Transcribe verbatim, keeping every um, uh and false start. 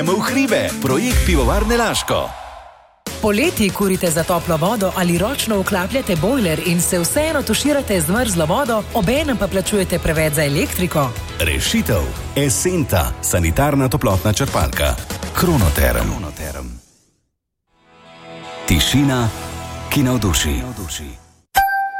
V hribe, projekt Pivovarne Laško. Poleti kurite za toplo vodo ali ročno vklapljate bojler in se vseeno tuširate z mrzlo vodo, obenem pa plačujete preveč za elektriko? Rešitev. Esenta, sanitarna toplotna črpalka. Kronoterm. Tišina, ki navduši.